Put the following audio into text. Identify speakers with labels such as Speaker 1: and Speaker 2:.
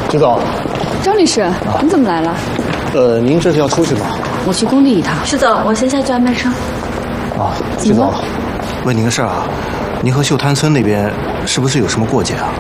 Speaker 1: 徐总，
Speaker 2: 张律师，你怎么来了？
Speaker 1: 您这是要出去吗？
Speaker 2: 我去工地一趟。
Speaker 3: 徐总，我先下去安排车。
Speaker 1: 啊，徐总，
Speaker 4: 问您个事儿啊，您和秀滩村那边是不是有什么过节啊？